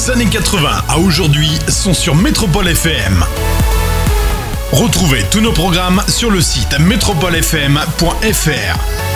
Des années 80 à aujourd'hui sont sur Métropole FM. Retrouvez tous nos programmes sur le site metropolefm.fr.